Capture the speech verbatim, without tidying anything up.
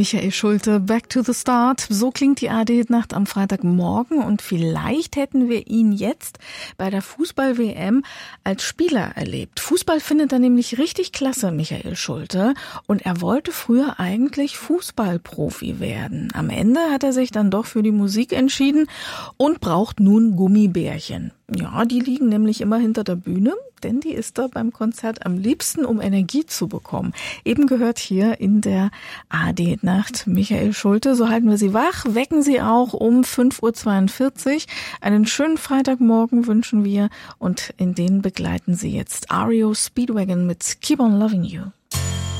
Michael Schulte, Back to the Start. So klingt die A D-Nacht am Freitagmorgen und vielleicht hätten wir ihn jetzt bei der Fußball-W M als Spieler erlebt. Fußball findet er nämlich richtig klasse, Michael Schulte, und er wollte früher eigentlich Fußballprofi werden. Am Ende hat er sich dann doch für die Musik entschieden und braucht nun Gummibärchen. Ja, die liegen nämlich immer hinter der Bühne, denn die isst er beim Konzert am liebsten, um Energie zu bekommen. Eben gehört hier in der A D-Nacht Michael Schulte. So halten wir Sie wach, wecken Sie auch um fünf Uhr zweiundvierzig. Einen schönen Freitagmorgen wünschen wir und in den begleiten Sie jetzt R E O Speedwagon mit Keep on Loving You.